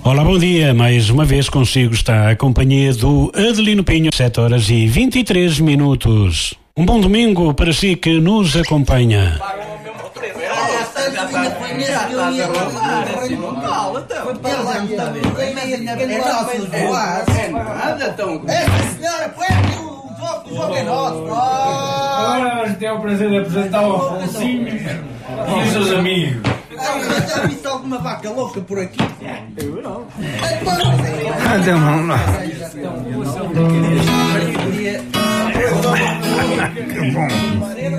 Olá, bom dia. Mais uma vez consigo está a companhia do Adelino Pinho, 7h23. Um bom domingo para si que nos acompanha. Agora vamos ter o prazer de apresentar o Afonsinho e os seus amigos. Já viste alguma vaca louca por aqui? Eu não. Então vamos lá.